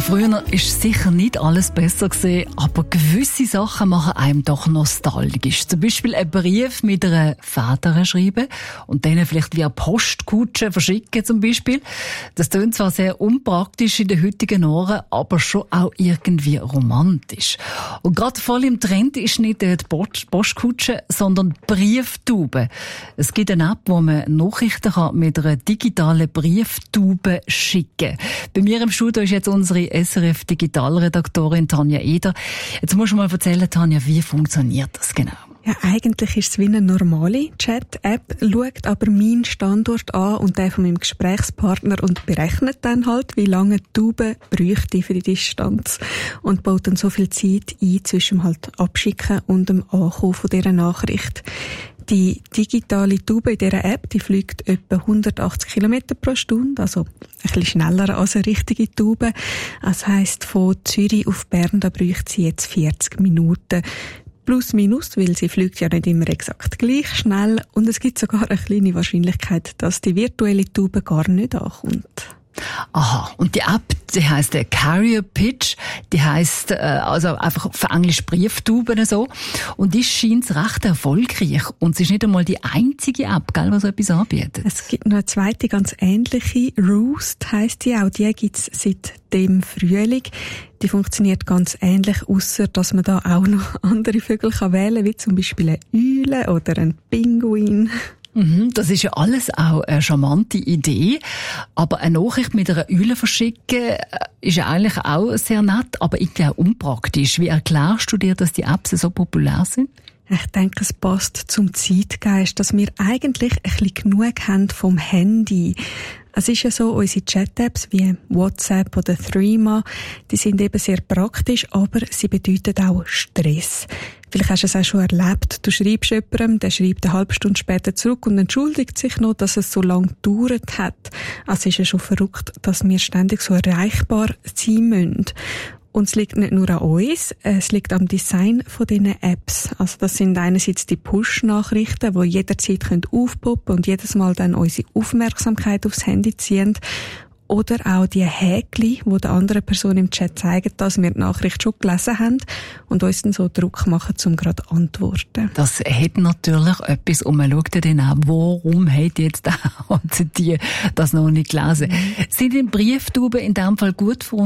Früher war sicher nicht alles besser gewesen, aber gewisse Sachen machen einem doch nostalgisch. Zum Beispiel einen Brief mit einer Feder schreiben und den vielleicht via Postkutsche verschicken zum Beispiel. Das klingt zwar sehr unpraktisch in den heutigen Ohren, aber schon auch irgendwie romantisch. Und gerade voll im Trend ist nicht die Postkutsche, sondern die Brieftube. Es gibt eine App, wo man Nachrichten mit einer digitalen Brieftube schicken kann. Bei mir im Studio ist jetzt unsere SRF-Digitalredaktorin Tanja Eder. Jetzt musst du mal erzählen, Tanja, wie funktioniert das genau? Ja, eigentlich ist es wie eine normale Chat-App, schaut aber meinen Standort an und den von meinem Gesprächspartner und berechnet dann halt, wie lange die Tube bräuchte für die Distanz und baut dann so viel Zeit ein zwischen halt Abschicken und dem Ankommen von dieser Nachricht. Die digitale Tube in dieser App, die fliegt etwa 180 km pro Stunde, also ein bisschen schneller als eine richtige Tube. Das heisst, von Zürich auf Bern, da bräuchte sie jetzt 40 Minuten. Plus minus, weil sie fliegt ja nicht immer exakt gleich schnell. Und es gibt sogar eine kleine Wahrscheinlichkeit, dass die virtuelle Tube gar nicht ankommt. Aha, und die App, die heisst Carrier Pitch, die heisst also einfach auf Englisch Brieftuben so. Und die scheint recht erfolgreich. Und es ist nicht einmal die einzige App, gell, die so etwas anbietet. Es gibt noch eine zweite, ganz ähnliche, Roost heisst die auch. Die gibt es seit dem Frühling. Die funktioniert ganz ähnlich, ausser dass man da auch noch andere Vögel wählen kann, wie zum Beispiel eine Eule oder ein Pinguin. Das ist ja alles auch eine charmante Idee. Aber eine Nachricht mit einer Eule verschicken ist ja eigentlich auch sehr nett, aber irgendwie auch unpraktisch. Wie erklärst du dir, dass die Apps so populär sind? Ich denke, es passt zum Zeitgeist, dass wir eigentlich ein bisschen genug haben vom Handy. Es ist ja so, unsere Chat-Apps wie WhatsApp oder Threema, die sind eben sehr praktisch, aber sie bedeuten auch Stress. Vielleicht hast du es auch schon erlebt. Du schreibst jemandem, der schreibt eine halbe Stunde später zurück und entschuldigt sich noch, dass es so lange gedauert hat. Also es ist ja schon verrückt, dass wir ständig so erreichbar sein müssen. Und es liegt nicht nur an uns, es liegt am Design von diesen Apps. Also das sind einerseits die Push-Nachrichten, die jederzeit aufpoppen können und jedes Mal dann unsere Aufmerksamkeit aufs Handy ziehen. Oder auch die Häkchen, die der anderen Person im Chat zeigen, dass wir die Nachricht schon gelesen haben und uns dann so Druck machen, um gerade zu antworten. Das hat natürlich etwas, und man schaut dann auch, warum hat jetzt die das noch nicht gelesen. Sind die Brieftuben in diesem Fall gut für uns?